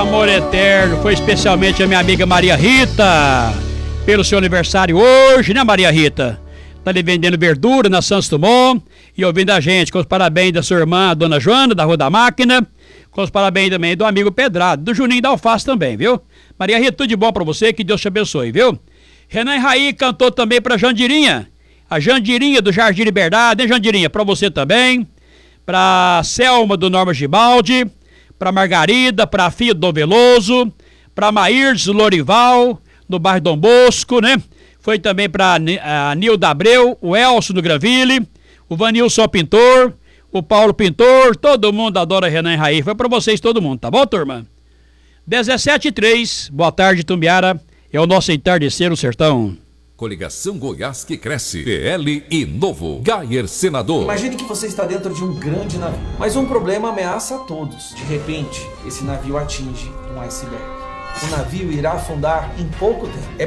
amor eterno foi especialmente a minha amiga Maria Rita, pelo seu aniversário hoje, né, Maria Rita? Tá ali vendendo verdura na Santos Dumont e ouvindo a gente, com os parabéns da sua irmã, a dona Joana, da Rua da Máquina, com os parabéns também do amigo Pedrado, do Juninho da Alface também, viu? Maria Rita, tudo de bom pra você, que Deus te abençoe, viu? Renan Raí cantou também pra Jandirinha, a Jandirinha do Jardim Liberdade, hein, Jandirinha? Pra você também, pra Selma do Norma Gibaldi, pra Margarida, pra filha do Dom Veloso, pra Maírdes do Lorival, do bairro Dom Bosco, né? Foi também pra a Nilda Abreu, o Elcio do Granville, o Vanilson Pintor, o Paulo Pintor, todo mundo adora Renan Raí. Foi pra vocês todo mundo, tá bom, turma? 17h03, boa tarde, Tumbiara, é o nosso entardecer no sertão. Coligação Goiás que cresce. PL e Novo. Gayer, senador. Imagine que você está dentro de um grande navio, mas um problema ameaça a todos. De repente, esse navio atinge um iceberg. O navio irá afundar em pouco tempo.